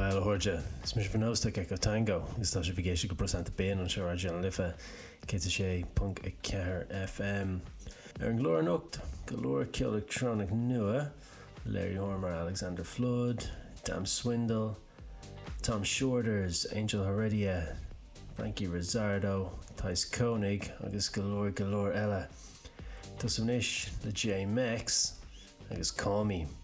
Fáil Horja, is mis vernósta go tango, is tá sé vigéisi go % ben an seo arjan lifa, cé sé punk a cear FM. An glór nocht, galore kill electronic nua, Larry Hormer, Alexander Flood, Dan Swindle, Tom Shorters, Angel Heredia, Frankie Rizzardo, Thijs Koenig, agus galore ella. Tusumnish, the J Mex, agus Call Me.